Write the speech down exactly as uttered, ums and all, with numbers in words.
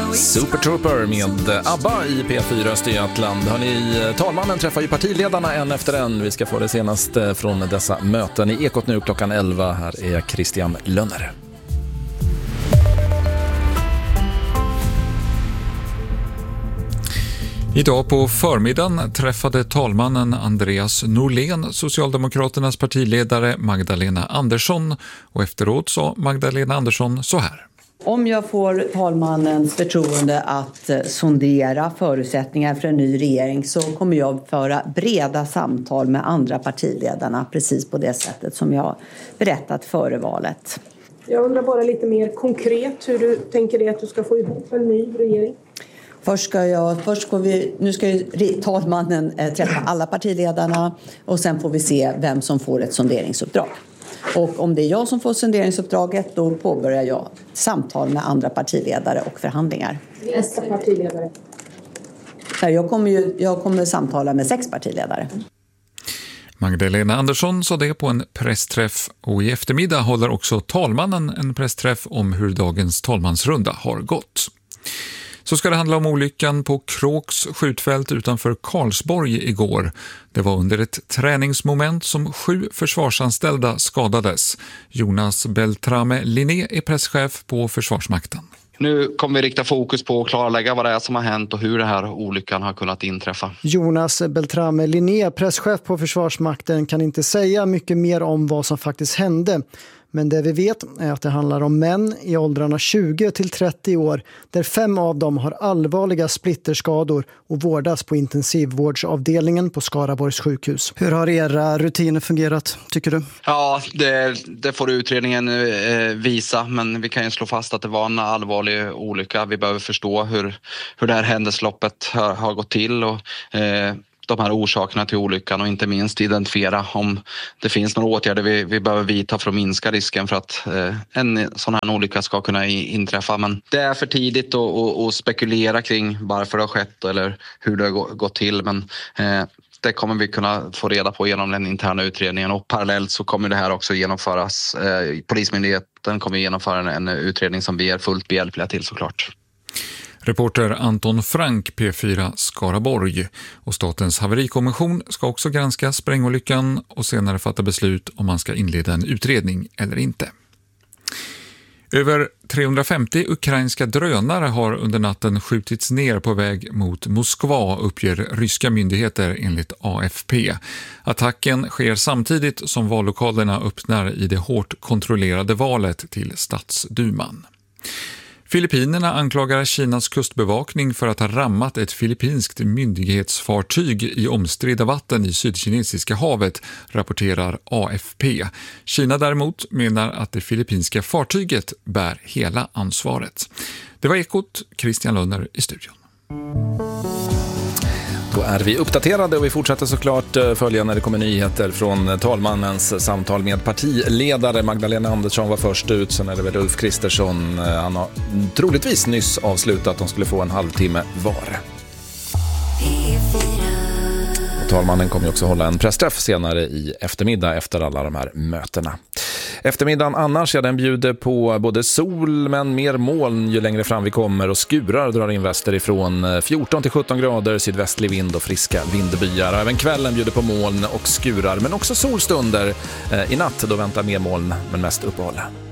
Super Trooper med ABBA i P fyra Östergötland. Hörrni, talmannen träffar ju partiledarna en efter en. Vi ska få det senaste från dessa möten i Ekot nu klockan elva. Här är Christian Lönner. Idag på förmiddagen träffade talmannen Andreas Norlén Socialdemokraternas partiledare Magdalena Andersson, och efteråt sa Magdalena Andersson så här. Om jag får talmannens förtroende att sondera förutsättningar för en ny regering så kommer jag föra breda samtal med andra partiledarna precis på det sättet som jag berättat före valet. Jag undrar bara lite mer konkret hur du tänker dig att du ska få ihop en ny regering. Först ska jag, först ska vi, nu ska ju talmannen eh, träffa alla partiledarna och sen får vi se vem som får ett sonderingsuppdrag. Och om det är jag som får sonderingsuppdraget då påbörjar jag samtal med andra partiledare och förhandlingar. Nästa partiledare? Jag kommer, ju, jag kommer samtala med sex partiledare. Magdalena Andersson sa det på en pressträff, och i eftermiddag håller också talmannen en pressträff om hur dagens talmansrunda har gått. Så ska det handla om olyckan på Kråks skjutfält utanför Karlsborg igår. Det var under ett träningsmoment som sju försvarsanställda skadades. Jonas Beltrame Linné är presschef på Försvarsmakten. Nu kommer vi rikta fokus på att klarlägga vad det är som har hänt och hur det här olyckan har kunnat inträffa. Jonas Beltrame Linné, presschef på Försvarsmakten, kan inte säga mycket mer om vad som faktiskt hände. Men det vi vet är att det handlar om män i åldrarna tjugo till trettio år där fem av dem har allvarliga splitterskador och vårdas på intensivvårdsavdelningen på Skaraborgs sjukhus. Hur har era rutiner fungerat, tycker du? Ja, det, det får utredningen eh, visa, men vi kan ju slå fast att det var en allvarlig olycka. Vi behöver förstå hur, hur det här händelsloppet har, har gått till och eh, de här orsakerna till olyckan, och inte minst identifiera om det finns några åtgärder vi, vi behöver vidta för att minska risken för att eh, en sån här olycka ska kunna i, inträffa. Men det är för tidigt att, att, att spekulera kring varför det har skett eller hur det har gått till. Men eh, det kommer vi kunna få reda på genom den interna utredningen, och parallellt så kommer det här också genomföras. Eh, Polismyndigheten kommer genomföra en, en utredning som vi är fullt behjälpliga till såklart. Reporter Anton Frank, P fyra Skaraborg, och Statens haverikommission ska också granska sprängolyckan och senare fatta beslut om man ska inleda en utredning eller inte. Över trehundrafemtio ukrainska drönare har under natten skjutits ner på väg mot Moskva, uppger ryska myndigheter enligt A F P. Attacken sker samtidigt som vallokalerna öppnar i det hårt kontrollerade valet till stadsduman. Filippinerna anklagar Kinas kustbevakning för att ha rammat ett filippinskt myndighetsfartyg i omstridda vatten i Sydkinesiska havet, rapporterar A F P. Kina däremot menar att det filippinska fartyget bär hela ansvaret. Det var Ekot, Christian Lönner i studion. Då är vi uppdaterade och vi fortsätter såklart följa när det kommer nyheter från talmannens samtal med partiledare. Magdalena Andersson var först ut, sen är det väl Ulf Kristersson. Han har troligtvis nyss avslutat, de skulle få en halvtimme var. Och talmannen kommer också hålla en pressträff senare i eftermiddag efter alla de här mötena. Eftermiddagen annars, ja, den bjuder på både sol men mer moln ju längre fram vi kommer, och skurar drar in västerifrån, fjorton till sjutton grader, sydvästlig vind och friska vindbyar. Och även kvällen bjuder på moln och skurar men också solstunder. I natt då väntar mer moln men mest uppehåll.